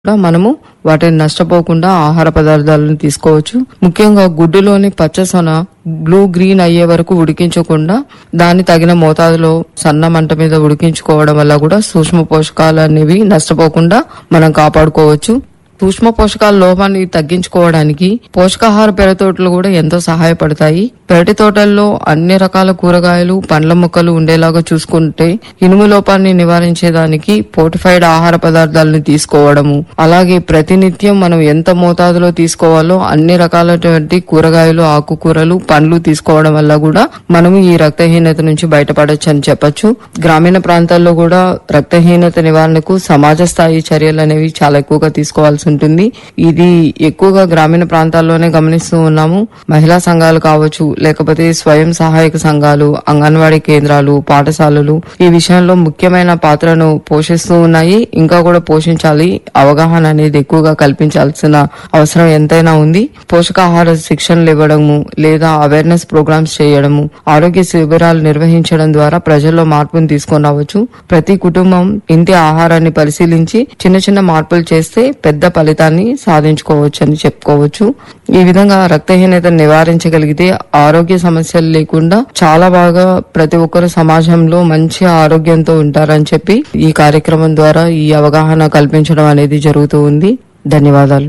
కూడా మనము వాటిని నష్టపోకుండా ఆహార పదార్థాలను తీసుకోవచ్చు. ముఖ్యంగా గుడ్డులోని పచ్చసొన బ్లూ గ్రీన్ అయ్యే వరకు ఉడికించకుండా దాన్ని తగిన మోతాదులో సన్న మంట మీద ఉడికించుకోవడం వల్ల కూడా సూక్ష్మ పోషకాలు అనేవి నష్టపోకుండా మనం కాపాడుకోవచ్చు. సూక్ష్మ పోషకాల లోపాన్ని తగ్గించుకోవడానికి పోషకాహార పెరతోటలు కూడా ఎంతో సహాయపడతాయి. పెరటి తోటల్లో అన్ని రకాల కూరగాయలు, పండ్ల మొక్కలు ఉండేలాగా చూసుకుంటే ఇనుము లోపాన్ని నివారించేదానికి ఫోర్టిఫైడ్ ఆహార పదార్థాలను తీసుకోవడము, అలాగే ప్రతినిత్యం మనం ఎంత మోతాదులో తీసుకోవాలో అన్ని రకాలైనటువంటి కూరగాయలు, ఆకుకూరలు, పండ్లు తీసుకోవడం వల్ల కూడా మనము ఈ రక్తహీనత నుంచి బయటపడొచ్చు అని చెప్పొచ్చు. గ్రామీణ ప్రాంతాల్లో కూడా రక్తహీనత నివారణకు సమాజ స్థాయి చర్యలు అనేవి చాలా ఎక్కువగా తీసుకోవాల్సి ఉంటుంది. ఇది ఎక్కువగా గ్రామీణ ప్రాంతాల్లోనే గమనిస్తూ ఉన్నాము. మహిళా సంఘాలు కావచ్చు, లేకపోతే స్వయం సహాయక సంఘాలు, అంగన్వాడీ కేంద్రాలు, పాఠశాలలు ఈ విషయంలో ముఖ్యమైన పాత్రను పోషిస్తూ ఉన్నాయి. ఇంకా కూడా పోషించాలి. అవగాహన అనేది ఎక్కువగా కల్పించాల్సిన అవసరం ఎంతైనా ఉంది. పోషకాహార శిక్షణలు ఇవ్వడము లేదా అవేర్నెస్ ప్రోగ్రామ్స్ చేయడము, ఆరోగ్య శిబిరాలు నిర్వహించడం ద్వారా ప్రజల్లో మార్పును తీసుకొని రావచ్చు. ప్రతి కుటుంబం ఇంటి ఆహారాన్ని పరిశీలించి చిన్న చిన్న మార్పులు చేస్తే పెద్ద ఫలితాన్ని సాధించుకోవచ్చు అని చెప్పుకోవచ్చు. ఈ విధంగా రక్తహీనత నివారించగలిగితే ఆరోగ్య సమస్యలు లేకుండా చాలా బాగా ప్రతి ఒక్కరు సమాజంలో మంచి ఆరోగ్యంతో ఉంటారని చెప్పి ఈ కార్యక్రమం ద్వారా ఈ అవగాహన కల్పించడం అనేది జరుగుతూ ఉంది. ధన్యవాదాలు.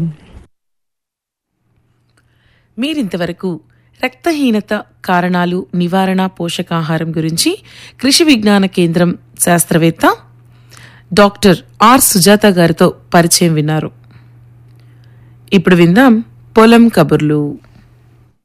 మీరింతవరకు రక్తహీనత కారణాలు, నివారణ, పోషకాహారం గురించి కృషి విజ్ఞాన కేంద్రం శాస్త్రవేత్త డాక్టర్ ఆర్ సుజాత గారితో పరిచయం విన్నారు. ఇప్పుడు విందాం పొలం కబుర్లు.